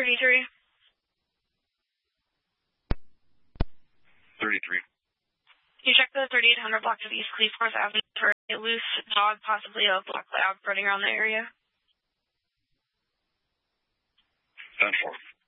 33. 33. Can you check the 3800 block of East Cleveforth Avenue for a loose dog, possibly a black lab, running around the area? 10-4.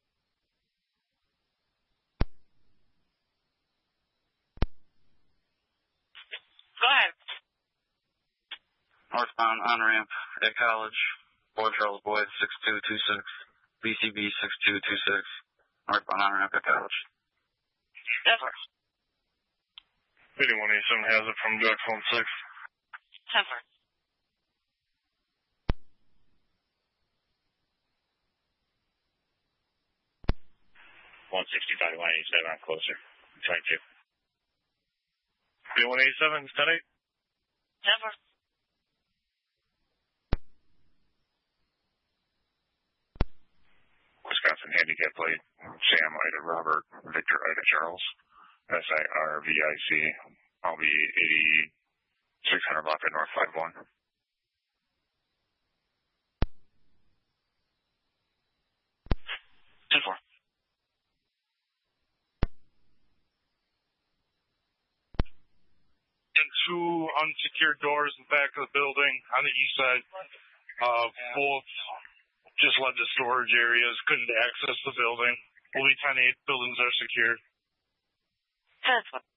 Go ahead. Northbound on-ramp at College. Boy Charles Boyd 6226. BCB 6226. Northbound on-ramp at College. 10-4. 8187 has it from direct phone 6. 10-4. 165 to 187, I'm closer. 22. 187, 10-8. 10-4. Wisconsin handicap plate. Sam Ida Robert, Victor Ida Charles. SIRVIC. I'll be 8600 block at North 51. 10-4. And two unsecured doors in the back of the building on the east side. Both just led to storage areas, couldn't access the building. Only 10-8 buildings are secured. 10-4.